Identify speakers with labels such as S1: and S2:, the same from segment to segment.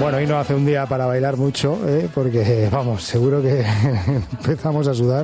S1: Bueno, hoy no hace un día para bailar mucho, porque, vamos, seguro que empezamos a sudar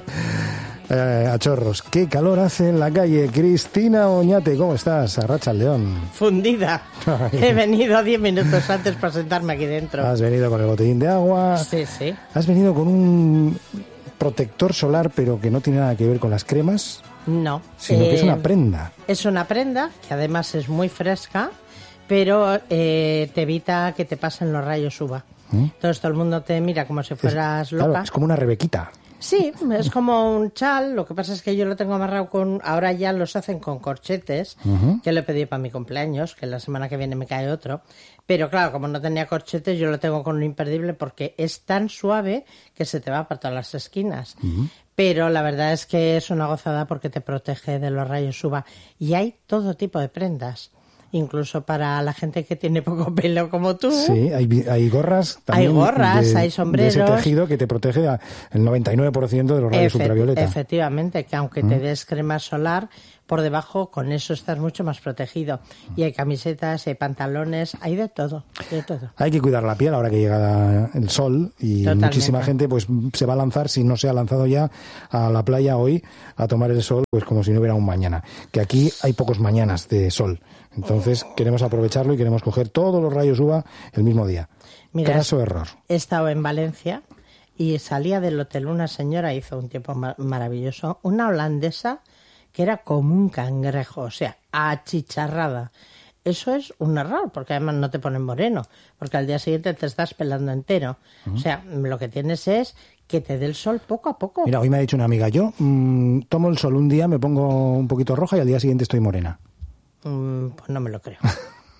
S1: a chorros. ¿Qué calor hace en la calle? Cristina Oñate, ¿cómo estás? Arracha el León.
S2: Fundida. He venido 10 minutos antes para sentarme aquí dentro.
S1: Has venido con el botellín de agua.
S2: Sí, sí.
S1: Has venido con un protector solar, pero que no tiene nada que ver con las cremas.
S2: No.
S1: Sino que es una prenda.
S2: Es una prenda que además es muy fresca, pero te evita que te pasen los rayos UVA. Entonces todo el mundo te mira como si fueras loca.
S1: Claro, es como una rebequita.
S2: Sí, es como un chal. Lo que pasa es que yo lo tengo amarrado con... Ahora ya los hacen con corchetes, que lo he pedido para mi cumpleaños, que la semana que viene me cae otro. Pero claro, como no tenía corchetes, yo lo tengo con un imperdible porque es tan suave que se te va para todas las esquinas. Pero la verdad es que es una gozada porque te protege de los rayos UVA. Y hay todo tipo de prendas. Incluso para la gente que tiene poco pelo como tú.
S1: Sí, hay gorras también.
S2: Hay gorras, hay sombreros.
S1: De ese tejido que te protege el 99% de los rayos ultravioleta.
S2: Efectivamente, que aunque te des crema solar, por debajo con eso estás mucho más protegido. Y hay camisetas, hay pantalones, hay de todo, de todo.
S1: Hay que cuidar la piel ahora que llega el sol y
S2: Totalmente.
S1: Muchísima gente pues se va a lanzar, si no se ha lanzado ya, a la playa hoy a tomar el sol, pues como si no hubiera un mañana. Que aquí hay pocos mañanas de sol. Entonces queremos aprovecharlo y queremos coger todos los rayos UVA el mismo día.
S2: Mira,
S1: Caso error.
S2: He estado en Valencia y salía del hotel una señora, hizo un tiempo maravilloso, una holandesa que era como un cangrejo, o sea, achicharrada. Eso es un error, porque además no te ponen moreno, porque al día siguiente te estás pelando entero. O sea, lo que tienes es que te dé el sol poco a poco.
S1: Mira, hoy me ha dicho una amiga, yo tomo el sol un día, me pongo un poquito roja y al día siguiente estoy morena.
S2: Pues no me lo creo.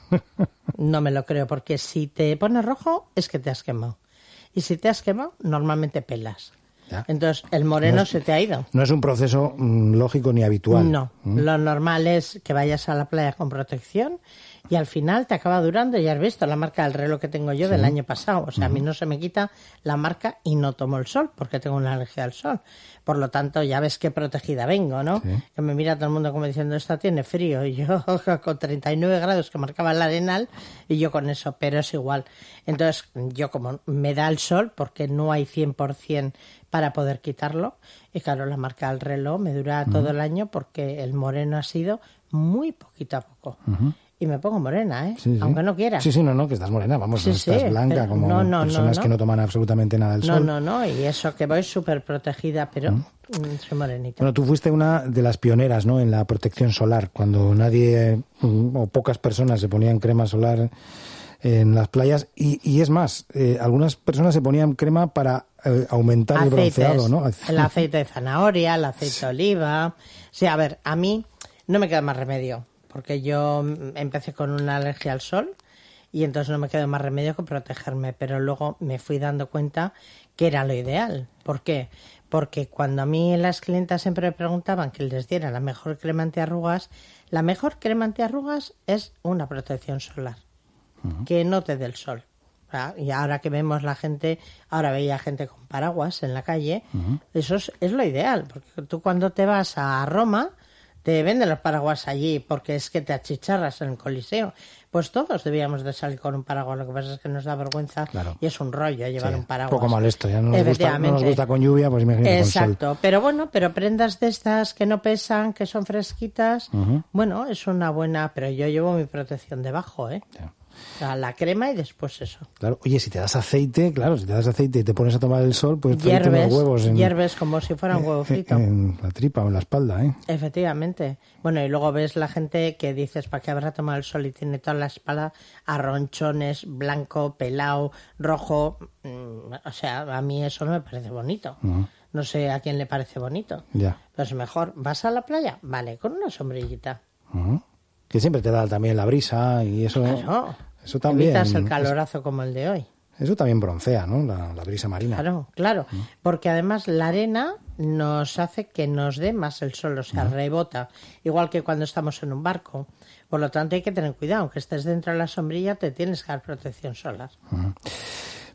S2: No me lo creo, porque si te pones rojo es que te has quemado. Y si te has quemado, normalmente pelas.
S1: Ya.
S2: Entonces, el moreno se te ha ido.
S1: No es un proceso lógico ni habitual.
S2: No, lo normal es que vayas a la playa con protección y al final te acaba durando. Ya has visto la marca del reloj que tengo yo del año pasado. O sea, a mí no se me quita la marca y no tomo el sol porque tengo una alergia al sol. Por lo tanto, ya ves qué protegida vengo, ¿no? Sí. Que me mira todo el mundo como diciendo, esta tiene frío. Y yo con 39 grados que marcaba el Arenal y yo con eso, pero es igual. Entonces, yo como me da el sol porque no hay 100% para poder quitarlo. Y claro, la marca del reloj me dura todo el año porque el moreno ha sido muy poquito a poco. Y me pongo morena,
S1: Sí, sí.
S2: Aunque no quiera.
S1: Sí, no, que estás morena, vamos,
S2: Sí,
S1: no estás blanca como personas que no toman absolutamente nada del sol.
S2: No, y eso que voy súper protegida, pero soy morenita.
S1: Bueno, tú fuiste una de las pioneras, ¿no?, en la protección solar, cuando nadie o pocas personas se ponían crema solar en las playas, y es más, algunas personas se ponían crema para aumentar el bronceado, ¿no?
S2: El aceite de zanahoria, el aceite de oliva. Sí, a ver, a mí no me queda más remedio, porque yo empecé con una alergia al sol y entonces no me quedó más remedio que protegerme, pero luego me fui dando cuenta que era lo ideal. ¿Por qué? Porque cuando a mí las clientas siempre me preguntaban que les diera la mejor crema antiarrugas, la mejor crema antiarrugas es una protección solar, que no te dé el sol. Y ahora que vemos la gente, ahora veía gente con paraguas en la calle, eso es lo ideal, porque tú cuando te vas a Roma te venden los paraguas allí porque es que te achicharras en el Coliseo. Pues todos debíamos de salir con un paraguas, lo que pasa es que nos da vergüenza, claro, y es un rollo llevar un paraguas.
S1: Un poco molesto, ya no nos gusta con lluvia, pues imagínate con sol.
S2: Exacto, pero bueno, pero prendas de estas que no pesan, que son fresquitas, bueno, es una buena, pero yo llevo mi protección debajo,
S1: Ya.
S2: O sea, la crema y después eso.
S1: Claro, oye, si te das aceite y te pones a tomar el sol, pues fríete los huevos.
S2: Hierves como si fuera un huevo frito.
S1: En la tripa o en la espalda, ¿eh?
S2: Efectivamente. Bueno, y luego ves la gente que dices, ¿para qué habrá tomado el sol? Y tiene toda la espalda a ronchones, blanco, pelado, rojo. O sea, a mí eso no me parece bonito. No sé a quién le parece bonito.
S1: Ya.
S2: Pues mejor, ¿vas a la playa? Vale, con una sombrillita.
S1: Que siempre te da también la brisa y eso.
S2: Claro.
S1: Eso también.
S2: Evitas el calorazo como el de hoy.
S1: Eso también broncea, ¿no? La brisa marina.
S2: Claro. Porque además la arena nos hace que nos dé más el sol, o sea, rebota. Igual que cuando estamos en un barco. Por lo tanto, hay que tener cuidado. Aunque estés dentro de la sombrilla, te tienes que dar protección solar.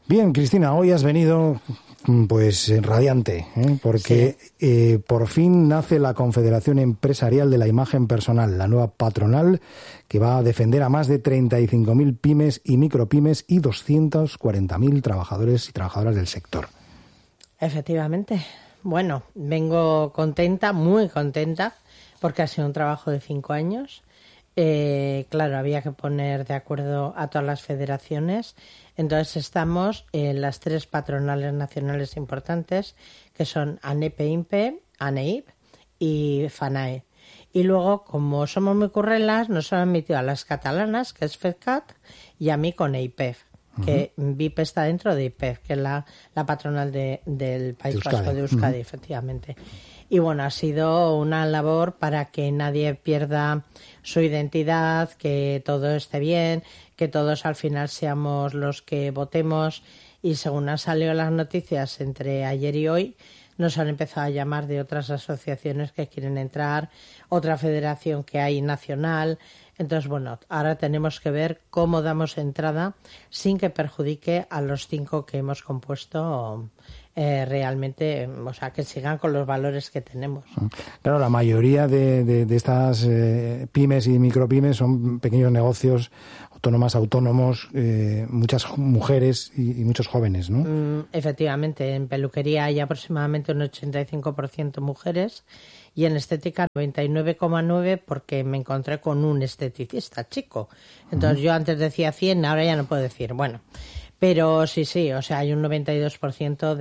S1: Bien, Cristina, hoy has venido pues radiante, porque por fin nace la Confederación Empresarial de la Imagen Personal, la nueva patronal que va a defender a más de 35.000 pymes y micropymes y 240.000 trabajadores y trabajadoras del sector.
S2: Efectivamente. Bueno, vengo contenta, muy contenta, porque ha sido un trabajo de 5 años. Claro, había que poner de acuerdo a todas las federaciones. Entonces estamos en las 3 patronales nacionales importantes, que son ANEPE, INPE, ANEIP y FANAE. Y luego, como somos muy currelas, nos han admitido a las catalanas, que es FEDCAT, y a mí con EIPEF, que VIP está dentro de IPEF, que es la patronal del País Vasco de Euskadi, efectivamente. Y bueno, ha sido una labor para que nadie pierda su identidad, que todo esté bien, que todos al final seamos los que votemos. Y según han salido las noticias entre ayer y hoy, nos han empezado a llamar de otras asociaciones que quieren entrar, otra federación que hay nacional. Entonces, bueno, ahora tenemos que ver cómo damos entrada sin que perjudique a los 5 que hemos compuesto realmente, o sea, que sigan con los valores que tenemos.
S1: Claro, la mayoría de estas pymes y micropymes son pequeños negocios, autónomos, muchas mujeres y muchos jóvenes, ¿no?
S2: Efectivamente, en peluquería hay aproximadamente un 85% mujeres y en estética 99,9 porque me encontré con un esteticista chico. Entonces yo antes decía 100, ahora ya no puedo decir. Bueno, pero sí, o sea, hay un 92%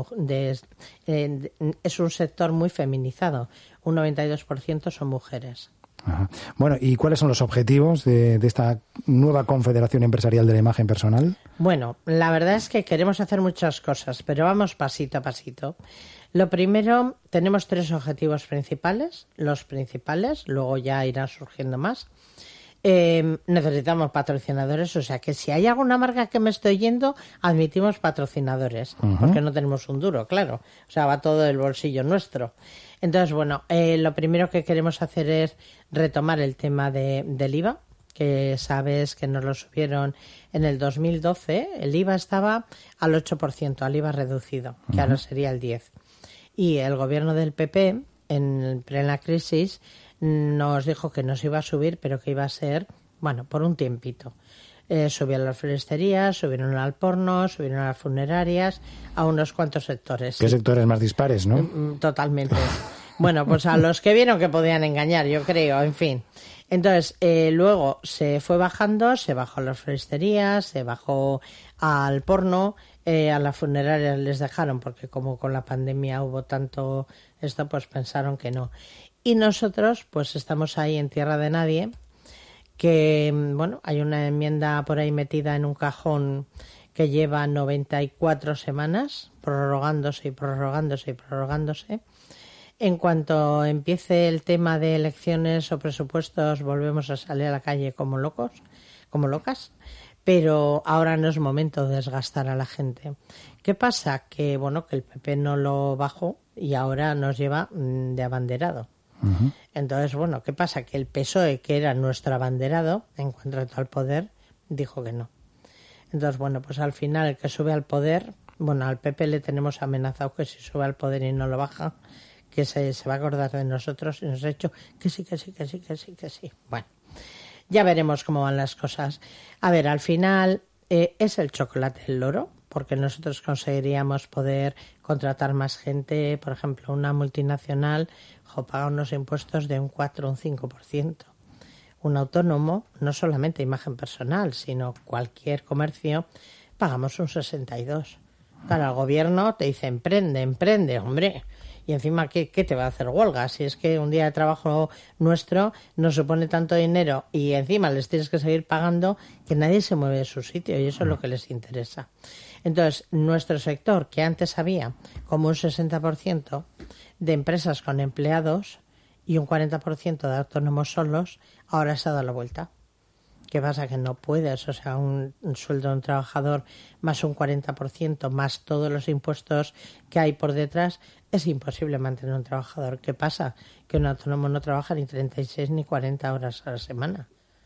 S2: es un sector muy feminizado. Un 92% son mujeres.
S1: Ajá. Bueno, ¿y cuáles son los objetivos de esta nueva Confederación Empresarial de la Imagen Personal?
S2: Bueno, la verdad es que queremos hacer muchas cosas, pero vamos pasito a pasito. Lo primero, tenemos 3 objetivos principales, los principales, luego ya irán surgiendo más. Necesitamos patrocinadores, o sea que si hay alguna marca que me estoy yendo, admitimos patrocinadores, porque no tenemos un duro, claro, o sea, va todo del bolsillo nuestro. Entonces, bueno, lo primero que queremos hacer es retomar el tema del IVA, que sabes que nos lo subieron en el 2012, el IVA estaba al 8%, al IVA reducido, que ahora sería el 10%. Y el gobierno del PP, en plena crisis, nos dijo que nos iba a subir, pero que iba a ser, bueno, por un tiempito. Subieron las floristerías, subieron al porno, subieron a las funerarias, a unos cuantos sectores.
S1: ¿Qué sectores más dispares, no?
S2: Totalmente. Bueno, pues a los que vieron que podían engañar, yo creo, en fin. Entonces, luego se fue bajando, se bajó a las floristerías, se bajó al porno, a las funerarias les dejaron, porque como con la pandemia hubo tanto esto, pues pensaron que no. Y nosotros, pues estamos ahí en tierra de nadie, que, bueno, hay una enmienda por ahí metida en un cajón que lleva 94 semanas, prorrogándose. En cuanto empiece el tema de elecciones o presupuestos, volvemos a salir a la calle como locas, pero ahora no es momento de desgastar a la gente. ¿Qué pasa? Que, bueno, que el PP no lo bajó y ahora nos lleva de abanderado. Entonces, bueno, ¿qué pasa? Que el PSOE, que era nuestro abanderado en cuanto al poder, dijo que no. Entonces, bueno, pues al final el que sube al poder, bueno, al PP le tenemos amenazado que si sube al poder y no lo baja, que se va a acordar de nosotros y nos ha dicho que sí. Bueno, ya veremos cómo van las cosas. A ver, al final es el chocolate el loro, porque nosotros conseguiríamos poder contratar más gente, por ejemplo, una multinacional paga unos impuestos de un 4 o un 5%. Un autónomo, no solamente imagen personal, sino cualquier comercio, pagamos un 62%. Claro, el gobierno te dice emprende, hombre. Y encima, ¿qué te va a hacer huelga? Si es que un día de trabajo nuestro nos supone tanto dinero y encima les tienes que seguir pagando, que nadie se mueve de su sitio y eso es lo que les interesa. Entonces, nuestro sector, que antes había como un 60% de empresas con empleados y un 40% de autónomos solos, ahora se ha dado la vuelta. ¿Qué pasa? Que no puedes, o sea, un sueldo de un trabajador más un 40%, más todos los impuestos que hay por detrás, es imposible mantener un trabajador. ¿Qué pasa? Que un autónomo no trabaja ni 36 ni 40 horas a la semana.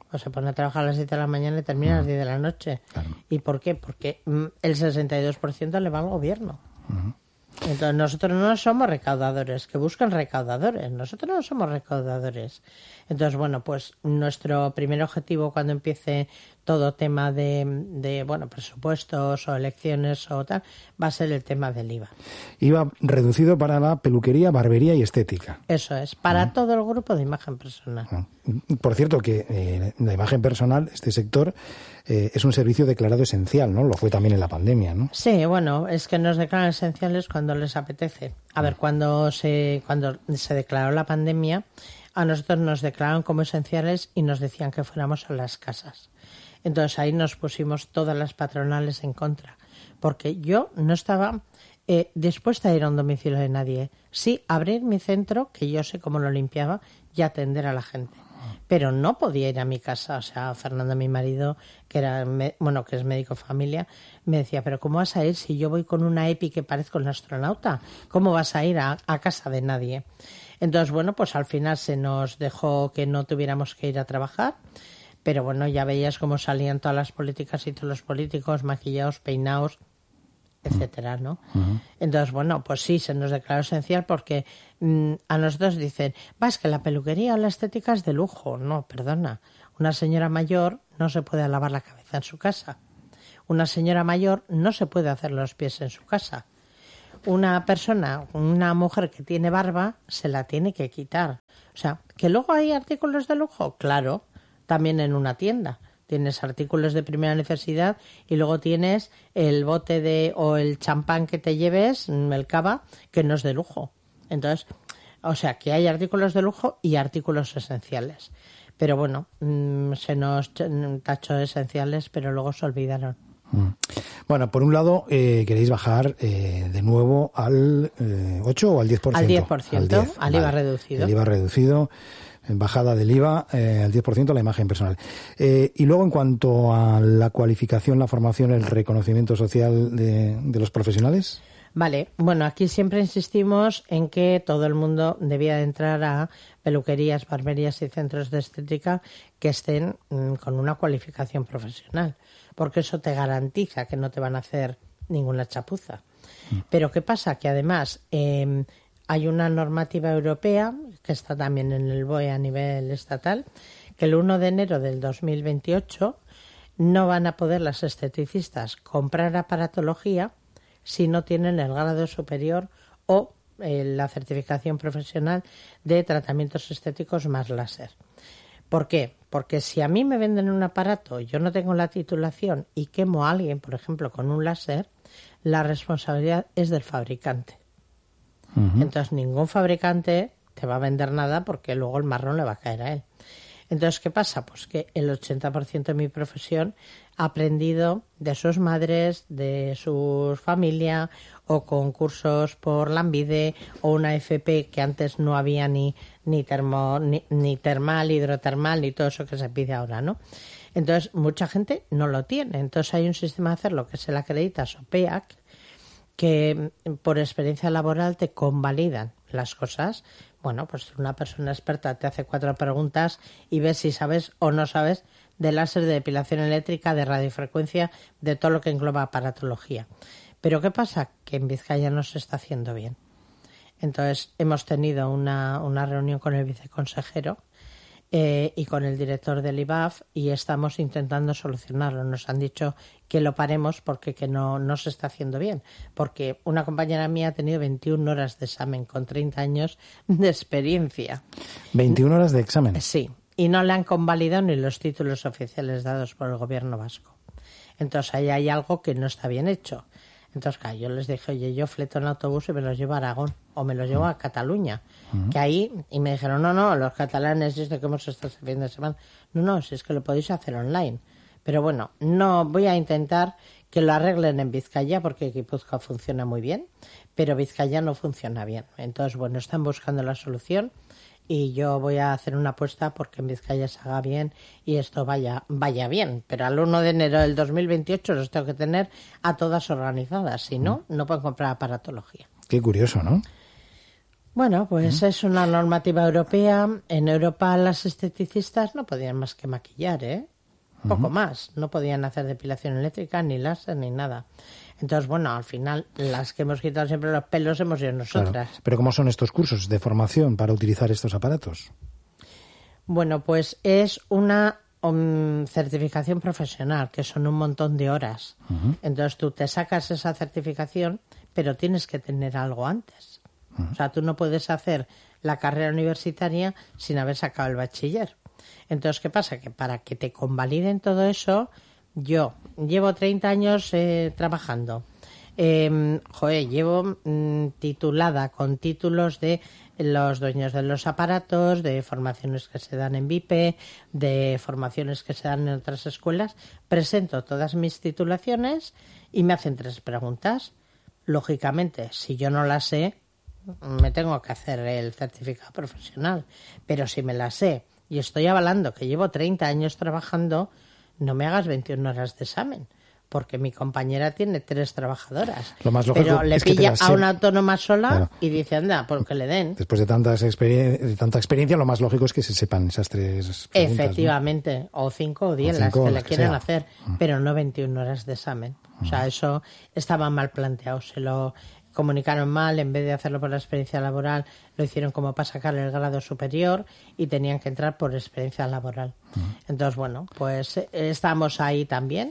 S2: O se pone a trabajar a las 7 de la mañana y termina a las 10 de la noche.
S1: Claro.
S2: ¿Y por qué? Porque el 62% le va al gobierno. Entonces nosotros no somos recaudadores, que buscan recaudadores. Nosotros no somos recaudadores. Entonces, bueno, pues nuestro primer objetivo cuando empiece todo tema de presupuestos o elecciones o tal, va a ser el tema del IVA.
S1: IVA reducido para la peluquería, barbería y estética.
S2: Eso es, para todo el grupo de imagen personal.
S1: Por cierto, que la imagen personal, este sector, es un servicio declarado esencial, ¿no? Lo fue también en la pandemia, ¿no?
S2: Sí, bueno, es que nos declaran esenciales cuando les apetece. A ver, cuando se declaró la pandemia, a nosotros nos declararon como esenciales y nos decían que fuéramos a las casas. Entonces ahí nos pusimos todas las patronales en contra, porque yo no estaba dispuesta a ir a un domicilio de nadie. Sí, abrir mi centro, que yo sé cómo lo limpiaba, y atender a la gente. Pero no podía ir a mi casa. O sea, Fernando, mi marido, que es médico de familia, me decía, pero ¿cómo vas a ir si yo voy con una EPI que parezco un astronauta? ¿Cómo vas a ir a casa de nadie? Entonces, bueno, pues al final se nos dejó que no tuviéramos que ir a trabajar. Pero bueno, ya veías cómo salían todas las políticas y todos los políticos maquillados, peinados, etcétera, ¿no? Entonces, bueno, pues sí, se nos declaró esencial porque a nosotros dicen, es que la peluquería o la estética es de lujo. No, perdona, una señora mayor no se puede lavar la cabeza en su casa. Una señora mayor no se puede hacer los pies en su casa. Una mujer que tiene barba, se la tiene que quitar. O sea, ¿que luego hay artículos de lujo? Claro, también en una tienda. Tienes artículos de primera necesidad y luego tienes el bote o el champán que te lleves, el cava, que no es de lujo. Entonces, o sea, que hay artículos de lujo y artículos esenciales. Pero bueno, se nos tachó de esenciales, pero luego se olvidaron.
S1: Bueno, por un lado, queréis bajar de nuevo al 8 o al 10%.
S2: Al 10%, al IVA reducido.
S1: El IVA reducido. Bajada del IVA al 10% la imagen personal. Y luego, en cuanto a la cualificación, la formación, el reconocimiento social de los profesionales.
S2: Vale, bueno, aquí siempre insistimos en que todo el mundo debía de entrar a peluquerías, barberías y centros de estética que estén con una cualificación profesional, porque eso te garantiza que no te van a hacer ninguna chapuza. Pero ¿qué pasa? Que además hay una normativa europea, que está también en el BOE a nivel estatal, que el 1 de enero del 2028 no van a poder las esteticistas comprar aparatología si no tienen el grado superior o la certificación profesional de tratamientos estéticos más láser. ¿Por qué? Porque si a mí me venden un aparato, yo no tengo la titulación y quemo a alguien, por ejemplo, con un láser, la responsabilidad es del fabricante. Entonces ningún fabricante te va a vender nada porque luego el marrón le va a caer a él. Entonces, ¿qué pasa? Pues que el 80% de mi profesión ha aprendido de sus madres, de su familia, o con cursos por Lanbide, o una FP que antes no había ni termal, hidrotermal, ni todo eso que se pide ahora, ¿no? Entonces, mucha gente no lo tiene. Entonces, hay un sistema de hacerlo que es el Acreditas o PEAC, que por experiencia laboral te convalidan las cosas. Bueno, pues una persona experta te hace 4 preguntas y ves si sabes o no sabes de láser, de depilación eléctrica, de radiofrecuencia, de todo lo que engloba aparatología. Pero ¿qué pasa? Que en Vizcaya no se está haciendo bien. Entonces hemos tenido una reunión con el viceconsejero y con el director del IBAF y estamos intentando solucionarlo. Nos han dicho que lo paremos porque que no se está haciendo bien. Porque una compañera mía ha tenido 21 horas de examen con 30 años de experiencia.
S1: 21 horas de examen.
S2: Sí, y no le han convalidado ni los títulos oficiales dados por el gobierno vasco. Entonces ahí hay algo que no está bien hecho. Entonces, claro, yo les dije, oye, yo fleto en autobús y me los llevo a Aragón o me los llevo a Cataluña. Que ahí, y me dijeron, no, los catalanes, esto que hemos estado este fin de semana. No, si es que lo podéis hacer online. Pero bueno, no voy a intentar que lo arreglen en Vizcaya porque Guipúzcoa funciona muy bien, pero Vizcaya no funciona bien. Entonces, bueno, están buscando la solución y yo voy a hacer una apuesta porque en Vizcaya se haga bien y esto vaya bien. Pero al 1 de enero del 2028 los tengo que tener a todas organizadas, si no, no pueden comprar aparatología.
S1: Qué curioso, ¿no?
S2: Bueno, pues es una normativa europea. En Europa las esteticistas no podían más que maquillar, ¿eh? Poco más. No podían hacer depilación eléctrica, ni láser, ni nada. Entonces, bueno, al final las que hemos quitado siempre los pelos hemos sido nosotras.
S1: Claro. Pero ¿cómo son estos cursos de formación para utilizar estos aparatos?
S2: Bueno, pues es una certificación profesional, que son un montón de horas. Entonces tú te sacas esa certificación, pero tienes que tener algo antes. O sea, tú no puedes hacer la carrera universitaria sin haber sacado el bachiller. Entonces, ¿qué pasa? Que para que te convaliden todo eso, yo llevo 30 años trabajando. Llevo titulada con títulos de los dueños de los aparatos, de formaciones que se dan en VIP, de formaciones que se dan en otras escuelas. Presento todas mis titulaciones y me hacen 3 preguntas. Lógicamente, si yo no las sé, me tengo que hacer el certificado profesional. Pero si me las sé y estoy avalando que llevo 30 años trabajando, no me hagas 21 horas de examen. Porque mi compañera tiene 3 trabajadoras.
S1: Lo más lógico
S2: pero le
S1: es que
S2: pilla a una autónoma sola, claro, y dice, anda, porque le den.
S1: Después de tanta experiencia, lo más lógico es que se sepan esas 3 preguntas.
S2: Efectivamente, ¿no? O 5 o 10, las que le quieren hacer, pero no 21 horas de examen. O sea, eso estaba mal planteado. Se lo comunicaron mal, en vez de hacerlo por la experiencia laboral, lo hicieron como para sacarle el grado superior y tenían que entrar por experiencia laboral. Entonces, bueno, pues estamos ahí también.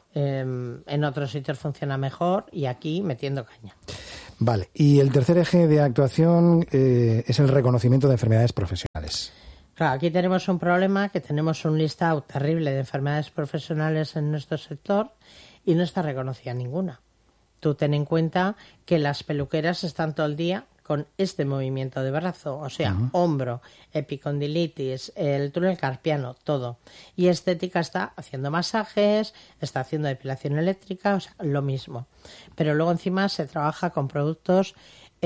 S2: En otros sitios funciona mejor y aquí metiendo caña.
S1: Vale, y el tercer eje de actuación es el reconocimiento de enfermedades profesionales.
S2: Claro, aquí tenemos un problema, que tenemos un listado terrible de enfermedades profesionales en nuestro sector y no está reconocida ninguna. Tú ten en cuenta que las peluqueras están todo el día con este movimiento de brazo, o sea, hombro, epicondilitis, el túnel carpiano, todo. Y estética está haciendo masajes, está haciendo depilación eléctrica, o sea, lo mismo. Pero luego encima se trabaja con productos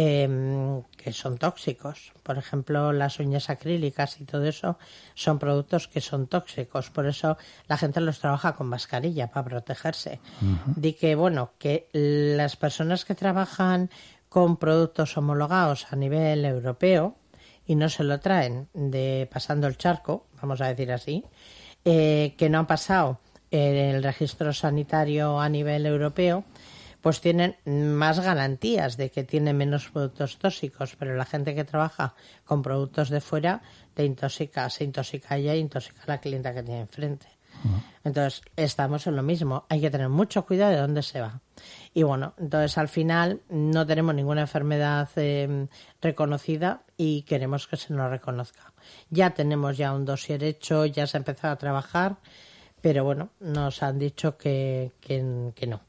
S2: que son tóxicos. Por ejemplo, las uñas acrílicas y todo eso son productos que son tóxicos. Por eso la gente los trabaja con mascarilla para protegerse. Di que, bueno, que las personas que trabajan con productos homologados a nivel europeo y no se lo traen de pasando el charco, vamos a decir así, que no han pasado el registro sanitario a nivel europeo, pues tienen más garantías de que tienen menos productos tóxicos, pero la gente que trabaja con productos de fuera se intoxica ella y intoxica a la clienta que tiene enfrente. Entonces, estamos en lo mismo. Hay que tener mucho cuidado de dónde se va. Y bueno, entonces al final no tenemos ninguna enfermedad reconocida y queremos que se nos reconozca. Ya tenemos un dossier hecho, ya se ha empezado a trabajar, pero bueno, nos han dicho que no.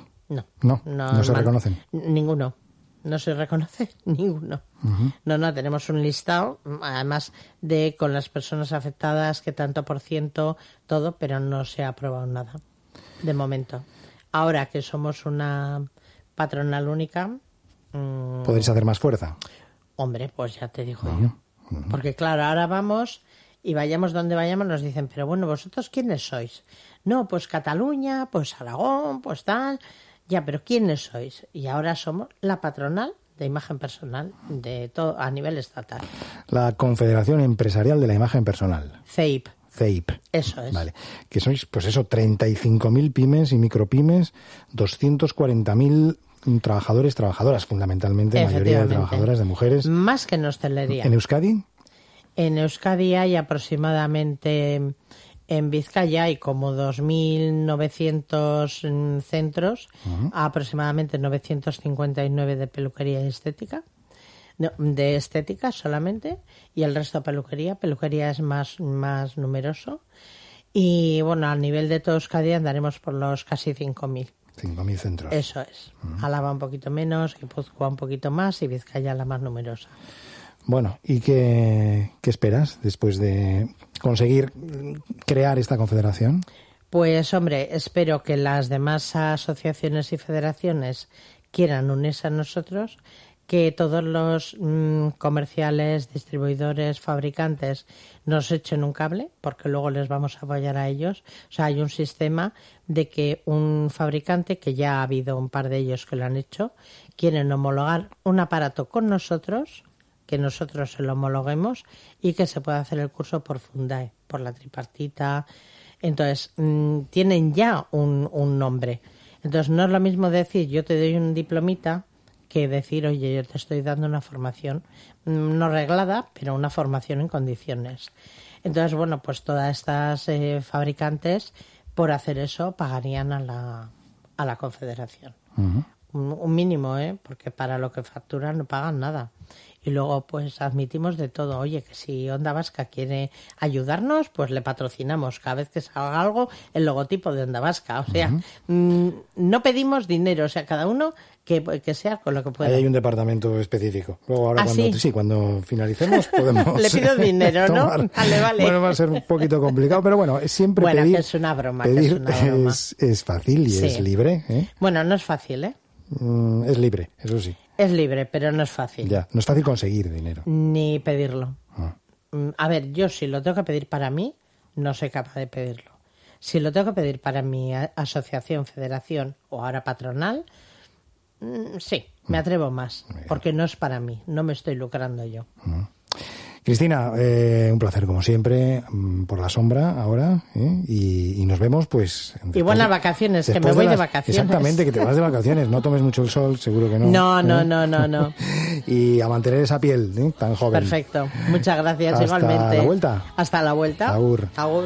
S2: No
S1: se reconocen.
S2: Ninguno. No se reconoce ninguno. No, tenemos un listado, además con las personas afectadas, que tanto por ciento, todo, pero no se ha aprobado nada, de momento. Ahora que somos una patronal única...
S1: ¿Podréis hacer más fuerza?
S2: Hombre, pues ya te digo yo. Porque claro, ahora vamos y vayamos donde vayamos, nos dicen, pero bueno, ¿vosotros quiénes sois? No, pues Cataluña, pues Aragón, pues tal... Ya, pero ¿quiénes sois? Y ahora somos la patronal de imagen personal de todo a nivel estatal.
S1: La Confederación Empresarial de la Imagen Personal.
S2: CEIP.
S1: CEIP.
S2: Eso es.
S1: Vale. Que sois, pues eso, 35.000 pymes y micropymes, 240.000 trabajadoras, fundamentalmente, mayoría de trabajadoras de mujeres.
S2: Más que en hostelería.
S1: ¿En Euskadi?
S2: En Euskadi hay aproximadamente... En Vizcaya hay como 2.900 centros, aproximadamente 959 de peluquería y estética, de estética solamente, y el resto peluquería. Peluquería es más numeroso. Y bueno, a nivel de todo Euskadi andaremos por los casi 5.000.
S1: 5.000 centros.
S2: Eso es. Álava un poquito menos, Guipúzcoa un poquito más y Vizcaya la más numerosa.
S1: Bueno, ¿y qué esperas después de conseguir crear esta confederación?
S2: Pues, hombre, espero que las demás asociaciones y federaciones quieran unirse a nosotros, que todos los comerciales, distribuidores, fabricantes nos echen un cable, porque luego les vamos a apoyar a ellos. O sea, hay un sistema de que un fabricante, que ya ha habido un par de ellos que lo han hecho, quieren homologar un aparato con nosotros que nosotros se lo homologuemos y que se pueda hacer el curso por Fundae, por la tripartita. Entonces, tienen ya un nombre. Entonces, no es lo mismo decir yo te doy un diplomita que decir, oye, yo te estoy dando una formación no reglada, pero una formación en condiciones. Entonces, bueno, pues todas estas fabricantes, por hacer eso, pagarían a la Confederación.
S1: Uh-huh.
S2: Un mínimo, porque para lo que facturan no pagan nada. Y luego, pues, admitimos de todo. Oye, que si Onda Vasca quiere ayudarnos, pues le patrocinamos cada vez que salga algo el logotipo de Onda Vasca. O sea, no pedimos dinero. O sea, cada uno que sea con lo que pueda.
S1: Ahí hay un departamento específico. Luego ahora cuando finalicemos podemos...
S2: Le pido dinero, ¿no? Vale.
S1: Bueno, va a ser un poquito complicado, pero bueno, siempre pedir...
S2: que es una broma.
S1: Pedir es fácil y es libre.
S2: Bueno, no es fácil,
S1: Es libre, eso sí.
S2: Es libre, pero no es fácil.
S1: Ya, no es fácil conseguir dinero.
S2: Ni pedirlo. A ver, yo si lo tengo que pedir para mí, no soy capaz de pedirlo. Si lo tengo que pedir para mi asociación, federación o ahora patronal, sí, me atrevo más. Porque no es para mí, no me estoy lucrando yo.
S1: Cristina, un placer como siempre, por la sombra ahora, y nos vemos pues...
S2: Y buenas vacaciones, que me voy de vacaciones.
S1: Exactamente, que te vas de vacaciones, no tomes mucho el sol, seguro que no.
S2: No.
S1: Y a mantener esa piel tan joven.
S2: Perfecto, muchas gracias.
S1: Hasta
S2: igualmente.
S1: la vuelta.
S2: Hasta la vuelta.
S1: Agur.
S2: Agur.